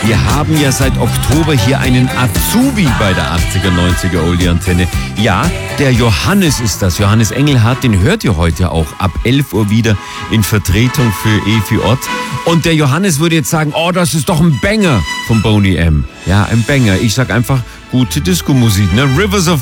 Wir haben ja seit Oktober hier einen Azubi bei der 80er, 90er Oldie-Antenne. Ja, der Johannes ist das. Johannes Engelhardt, den hört ihr heute auch ab 11 Uhr wieder in Vertretung für Efi Ott. Und der Johannes würde jetzt sagen, oh, das ist doch ein Banger von Boney M. Ja, ein Banger. Ich sag einfach, gute Disco-Musik, ne? Rivers of